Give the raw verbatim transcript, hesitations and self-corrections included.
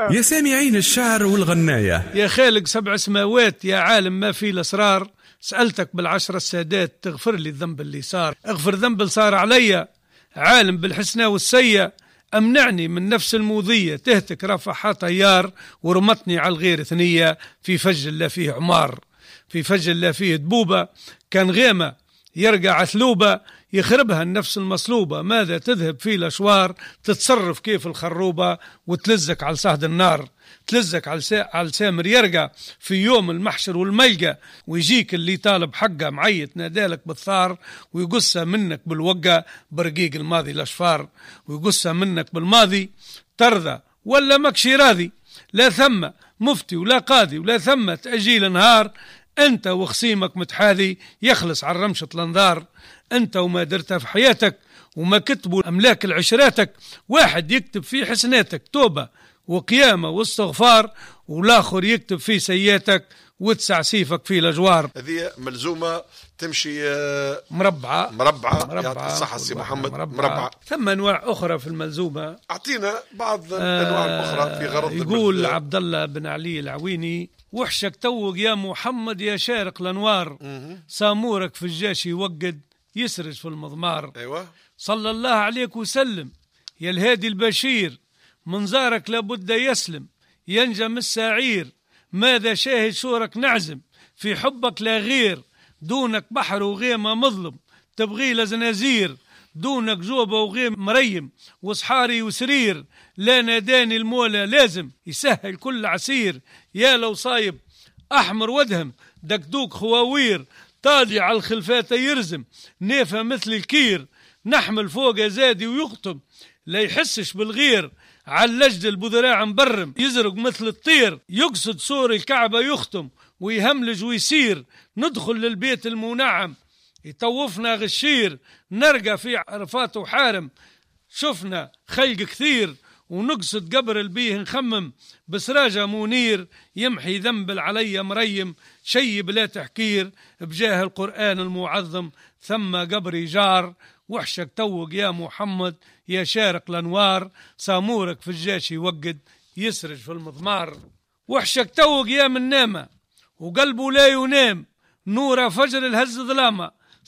يا سامعين الشعر والغناية، يا خالق سبع سماوات، يا عالم ما فيه الأسرار، سألتك بالعشرة السادات تغفر لي الذنب اللي صار. اغفر ذنب اللي صار عليا، عالم بالحسنى والسيئة، أمنعني من نفس الموذية، تهتك رفعها طيار ورمتني على الغير ثنية، في فج لا فيه عمار، في فج لا فيه دبوبة، كان غيمة يرجع عثلوبة، يخربها النفس المصلوبة، ماذا تذهب في الأشوار، تتصرف كيف الخروبة، وتلزك على صهد النار، تلزك على على سامر يرجع في يوم المحشر والملقى، ويجيك اللي طالب حقه معيط نادالك بالثار، ويقصها منك بالوقة برقيق الماضي الأشفار، ويقصها منك بالماضي ترضى ولا مكشي راضي، لا ثم مفتي ولا قاضي ولا ثم تأجيل نهار، أنت وخصيمك متحاذي يخلص على رمشة الانذار، أنت وما درتها في حياتك وما كتبوا أملاك العشراتك، واحد يكتب في حسناتك توبة وقيامة واستغفار، والآخر يكتب في سيئاتك وتسعسيفك في الأجوار. هذه ملزومة تمشي مربعة مربعة, مربعة الصحة سي محمد مربعة. مربعة. ثم أنواع أخرى في الملزومة، أعطينا بعض الأنواع آه الأخرى في غرض. يقول عبد الله بن علي العويني: وحشك توق يا محمد يا شارق الأنوار، سامورك في الجيش يوقد يسرج في المضمار. أيوة. صلى الله عليك وسلم يا الهادي البشير، منظارك لابد يسلم ينجم السعير، ماذا شاهد شورك نعزم في حبك لا غير، دونك بحر وغيمة مظلم تبغي لزنازير، دونك جوبة وغيم مريم وصحاري وسرير، لا ناداني المولى لازم يسهل كل عسير، يا لو صايب أحمر ودهم دكدوك خواوير، طالي على الخلفات يرزم نيفة مثل الكير، نحمل فوق زادي ويقطم لا يحسش بالغير، على اللجد البذراع مبرم يزرق مثل الطير، يقصد سور الكعبة يختم ويهملج ويسير، ندخل للبيت المنعم يطوفنا غشير، نرقى في عرفات وحارم شفنا خلق كثير، ونقصد قبر البيه نخمم بسراجة منير، يمحي ذنب العلي مريم شي بلا تحكير، بجاه القرآن المعظم ثم قبري جار، وحشك توق يا محمد يا شارق الأنوار، سامورك في الجيش يوقد يسرج في المضمار. وحشك توق يا من نامة وقلبه لا ينام، نور فجر الهز ظلامة،